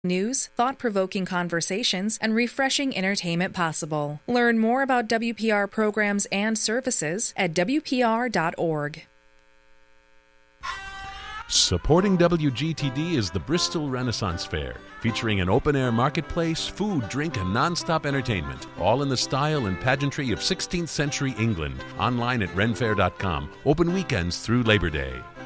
News, thought-provoking conversations, and refreshing entertainment possible. Learn more about WPR programs and services at WPR.org. Supporting WGTD is the Bristol Renaissance Fair, featuring an open-air marketplace, food, drink, and non-stop entertainment, all in the style and pageantry of 16th century England. Online at renfair.com. Open weekends through Labor Day.